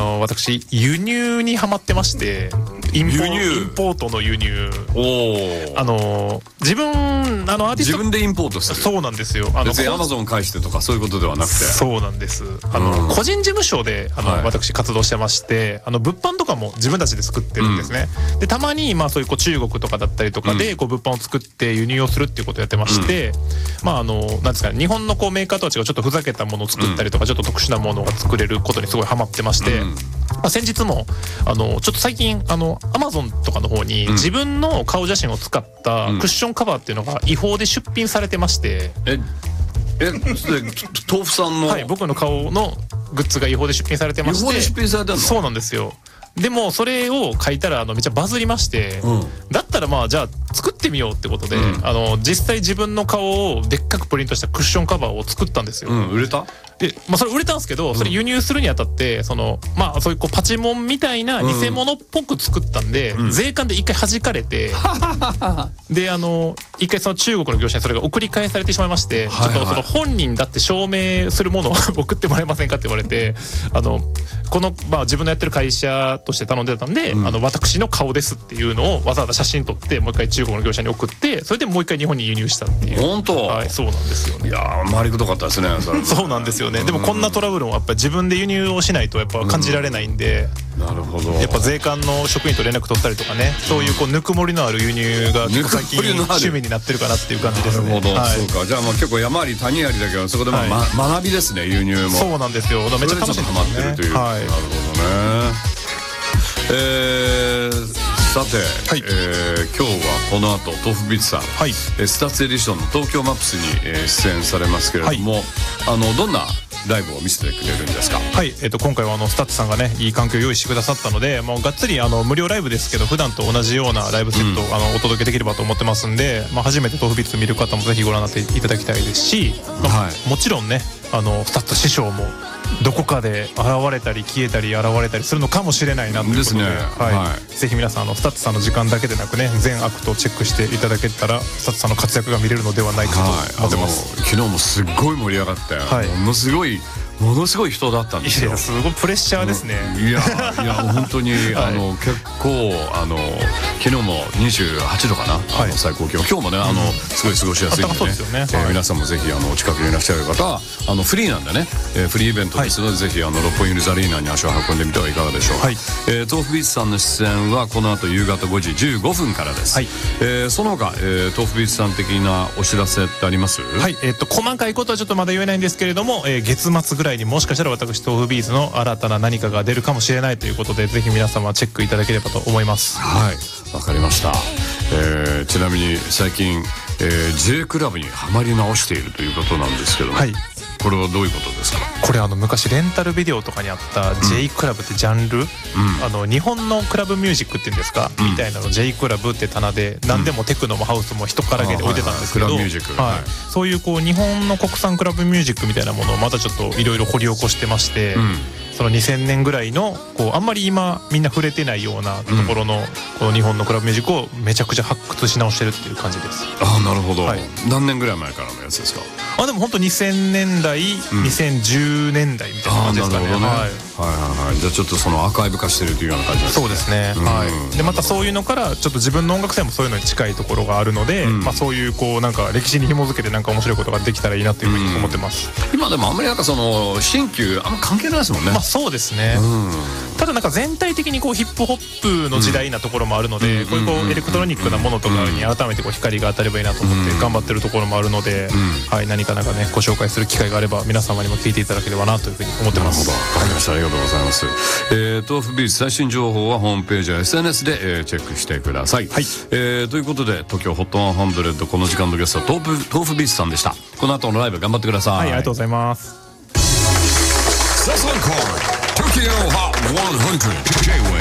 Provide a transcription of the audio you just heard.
私輸入にハマってまして、インポートの輸入。自分アーティスト自分でインポートする。 そうなんですよ。 別にアマゾン返してとかそういうことではなくて。 そうなんです。個人事務所で私活動してまして、物販とかも自分たちで作ってるんですね。でたまにそういう中国とかだったりとかで物販を作って輸入をするっていうことをやってまして、なんですかね、日本のメーカーとは違うちょっとふざけたものを作ったりとか、ちょっと特殊なものが作れることにすごいハマってまして、先日もちょっと最近アマゾンとかの方に自分の顔写真を使ったクッションカバーっていうのが違法で出品されてまして、 豆腐さんの、 はい、僕の顔のグッズが違法で出品されてまして。 違法で出品されてんの？ そうなんですよ。でもそれを書いたらめっちゃバズりまして、だったらじゃあ作ってみようってことで、実際自分の顔をでっかくプリントしたクッションカバーを作ったんですよ。 売れた？ でそれ売れたんですけど、それ輸入するにあたってそういうパチモンみたいな偽物っぽく作ったんで、税関で一回弾かれてで一回その中国の業者にそれが送り返されてしまいまして、ちょっとその本人だって証明するものを送ってもらえませんかって言われて、この自分のやってる会社として頼んでたんで、私の顔ですっていうのをわざわざ写真撮ってもう一回中国の業者に送って、それでもう一回日本に輸入したっていう。 本当？ はい、そうなんですよね。 いや回りくどかったですね。 そうなんですよね。でもこんなトラブルもやっぱり自分で輸入をしないとやっぱ感じられないんで、 なるほど。 やっぱ税関の職員と連絡取ったりとかね、そういうぬくもりのある輸入が最近趣味になってるかなっていう感じですね。 なるほど、そうか。じゃあ結構山あり谷ありだけど、そこで学びですね、輸入も。そうなんですよ。めっちゃ楽しいですね。 ハマってるという。なるほどね。さて、今日はこの後豆腐ビーツさん、スタッツエディションの東京マップスに出演されますけれども、どんなライブを見せてくれるんですか？はい、 今回はスタッツさんがねいい環境を用意してくださったので、もうがっつり無料ライブですけど普段と同じようなライブセットをお届けできればと思ってますんで、初めて豆腐ビーツ見る方もぜひご覧になっていただきたいですし、もちろんねスタッツ師匠もどこかで現れたり消えたり現れたりするのかもしれないなということで、ぜひ皆さんスタッツさんの時間だけでなくね、全アクトをチェックしていただけたらスタッツさんの活躍が見れるのではないかと思ってます。 昨日もすっごい盛り上がって、ものすごい人だったんですよ。 すごいプレッシャーですね。 いや本当に結構昨日も28度かな、最高気温。今日もねすごい過ごしやすいんでね、皆さんもぜひお近くにいらっしゃる方はフリーなんでね、フリーイベントですので、ぜひ六本木ヒルズアリーナに足を運んでみてはいかがでしょうか。豆腐ビーツさんの出演はこの後夕方5時15分からです。その他豆腐ビーツさん的なお知らせってあります？ 細かいことはちょっとまだ言えないんですけれども、月末ぐらいにもしかしたら私豆腐ビーズの新たな何かが出るかもしれないということで、ぜひ皆様チェックいただければと思います。 はい、わかりました。ちなみに最近、J クラブにはまり直しているということなんですけども、これはどういうことですか？ これ昔レンタルビデオとかにあった J クラブってジャンル、日本のクラブミュージックっていうんですか、みたいなの J クラブって棚で何でもテクノもハウスも一からげで置いてたんですけど、そういう日本の国産クラブミュージックみたいなものをまたちょっといろいろ掘り起こしてまして、その2000年ぐらいのあんまり今みんな触れてないようなところのこの日本のクラブミュージックをめちゃくちゃ発掘し直してるっていう感じです。 なるほど。何年ぐらい前からのやつですか？ でも本当2000年代、2010年代みたいな感じですかね。 じゃあちょっとそのアーカイブ化してるというような感じですね。 そうですね。でまたそういうのからちょっと自分の音楽性もそういうのに近いところがあるので、そういうなんか歴史に紐づけてなんか面白いことができたらいいなというふうに思ってます。 今でもあんまりその新旧あんま関係ないですもんね。 そうですね。ただなんか全体的にヒップホップの時代なところもあるので、こういうエレクトロニックなものとかに改めて光が当たればいいなと思って頑張ってるところもあるので、何かねご紹介する機会があれば皆様にも聞いていただければなというふうに思ってます。 なるほど、わかりました。ありがとうございます。豆腐ビーツ最新情報はホームページや SNS でチェックしてください。ということで東京HOT100この時間のゲストは豆腐ビーツさんでした。この後のライブ頑張ってください。 ありがとうございます。 Tokyo Hot 100 J-Wave